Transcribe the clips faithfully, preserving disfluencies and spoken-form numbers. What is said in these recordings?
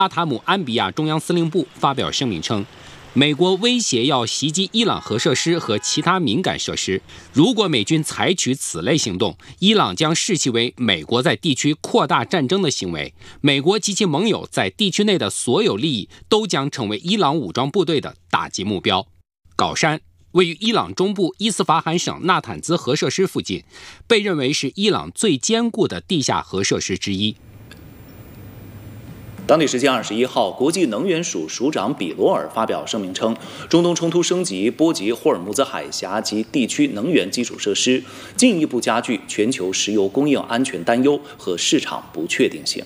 巴塔姆安比亚中央司令部发表声明称，美国威胁要袭击伊朗核设施和其他敏感设施，如果美军采取此类行动，伊朗将视其为美国在地区扩大战争的行为，美国及其盟友在地区内的所有利益都将成为伊朗武装部队的打击目标。镐山位于伊朗中部伊斯法罕省纳坦兹核设施附近，被认为是伊朗最坚固的地下核设施之一。 当地时间二十一号，国际能源署署长比罗尔发表声明称，中东冲突升级波及霍尔木兹海峡及地区能源基础设施，进一步加剧全球石油供应安全担忧和市场不确定性。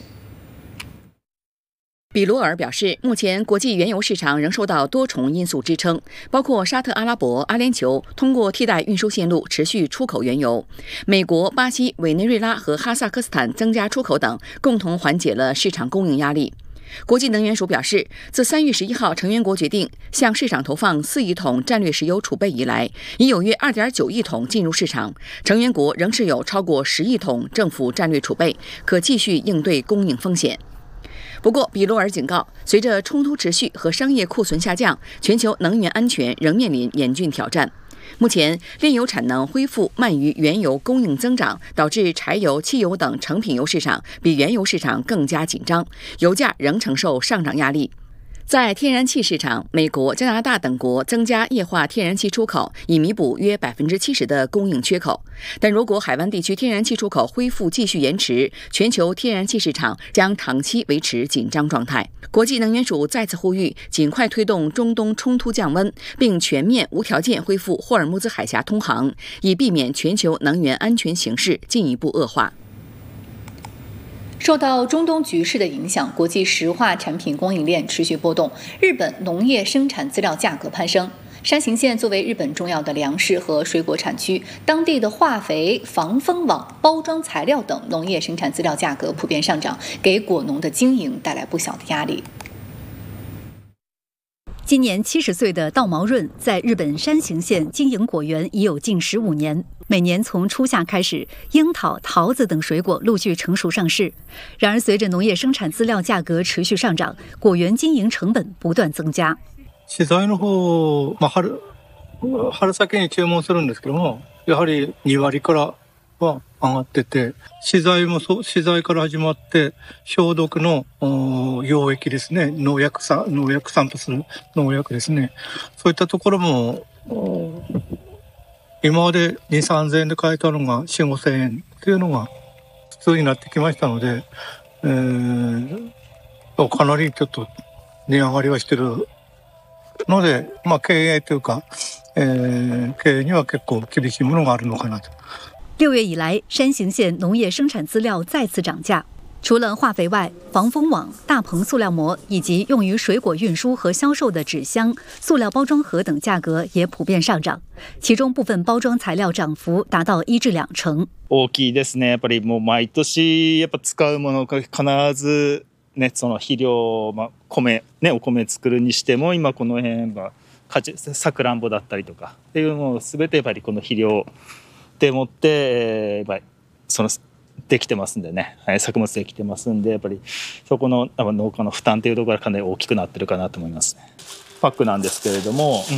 比罗尔表示，目前国际原油市场仍受到多重因素支撑，包括沙特阿拉伯、阿联酋通过替代运输线路持续出口原油，美国、巴西、委内瑞拉和哈萨克斯坦增加出口等，共同缓解了市场供应压力。国际能源署表示，自三月十一号成员国决定向市场投放四亿桶战略石油储备以来，已有约二点九亿桶进入市场，成员国仍是有超过十亿桶政府战略储备，可继续应对供应风险。不过，比罗尔警告，随着冲突持续和商业库存下降，全球能源安全仍面临严峻挑战。目前，炼油产能恢复慢于原油供应增长，导致柴油、汽油等成品油市场比原油市场更加紧张，油价仍承受上涨压力。在天然气市场，美国、加拿大等国增加液化天然气出口，以弥补约百分之七十的供应缺口。但如果海湾地区天然气出口恢复继续延迟，全球天然气市场将长期维持紧张状态。国际能源署再次呼吁，尽快推动中东冲突降温，并全面无条件恢复霍尔木兹海峡通航，以避免全球能源安全形势进一步恶化。 受到中东局势的影响，国际石化产品供应链持续波动，日本农业生产资料价格攀升。山形县作为日本重要的粮食和水果产区，当地的化肥、防风网、包装材料等农业生产资料价格普遍上涨，给果农的经营带来不小的压力。 今年七十岁的稻毛润在日本山形县经营果园已有近十五年，每年从初夏开始，樱桃、桃子等水果陆续成熟上市。然而，随着農業生產資料價格持續上漲，果園經營成本不斷增加。 資材の方、まあ、春春先に注文するんですけども、やはりに割からは上がってて、資材もそう、資材から始まって消毒の溶液ですね、農薬さ農薬散布する農薬ですね、そういったところも今までに、さんぜんえんで買えたのがよん、ごせんえんっていうのが普通になってきましたので、えー、かなりちょっと値上がりはしてるので、まあ経営というか、えー、経営には結構厳しいものがあるのかなと。 六月以来，山形县农业生产资料再次涨价。除了化肥外，防风网、大棚塑料膜以及用于水果运输和销售的纸箱、塑料包装盒等价格也普遍上涨，其中部分包装材料涨幅达到一至两成。 大きいですね。やっぱりもう毎年やっぱ使うものが必ずね、その肥料、まあ米ね、お米作るにしても今この辺はさくらんぼだったりとかっていうのを全てやっぱりこの肥料でもってやっぱりそのできてますんでね、作物できてますんで、やっぱりそこの農家の負担というところがかなり大きくなってるかなと思いますね。パックなんですけれども、うん、や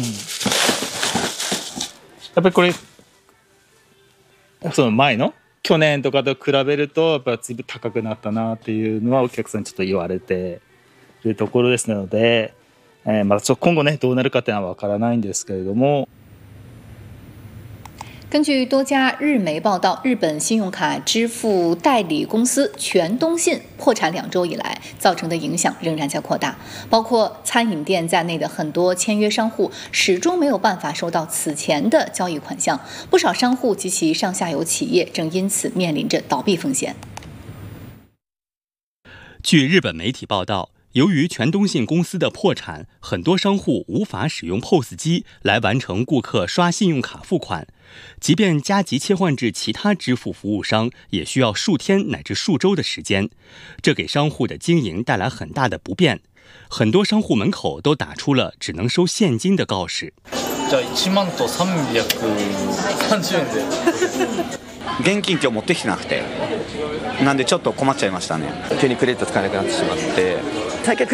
っぱりこれその前の去年とかと比べるとやっぱり随分高くなったなっていうのはお客さんにちょっと言われているところですので、えー、まあ今後ねどうなるかっていうのは分からないんですけれども。 根据多家日媒报道，日本信用卡支付代理公司全东信破产两周以来，造成的影响仍然在扩大。包括餐饮店在内的很多签约商户始终没有办法收到此前的交易款项，不少商户及其上下游企业正因此面临着倒闭风险。 据日本媒体报道，由于全东信公司的破产，很多商户无法使用 P O S 机来完成顾客刷信用卡付款，即便加急切换至其他支付服务商，也需要数天乃至数周的时间，这给商户的经营带来很大的不便。很多商户门口都打出了只能收现金的告示。 じゃあいちまんとさんびゃくさんじゅうえんで。 現金今日持ってきてなくて、なんでちょっと困っちゃいましたね。急にクレジット使えなくなってしまって。最近ク